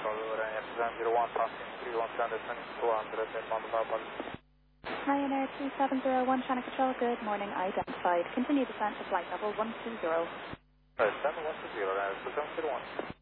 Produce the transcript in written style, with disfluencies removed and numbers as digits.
Ryanair 701, passing 3100, 200, and Mumbai. Ryanair 2701, China Control, good morning, identified. Continue descent to flight level 120. Right, 7120, Ryanair 2701.